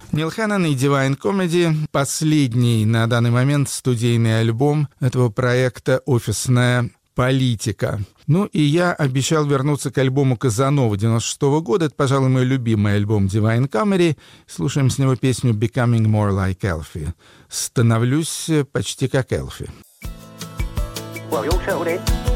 Нил Хэннон и Divine Comedy — последний на данный момент студийный альбом этого проекта «Офисная политика». Ну и я обещал вернуться к альбому Казанова 96 года. Это, пожалуй, мой любимый альбом Divine Comedy. Слушаем с него песню «Becoming More Like Elfie». «Становлюсь почти как Элфи». Well, you all settled in?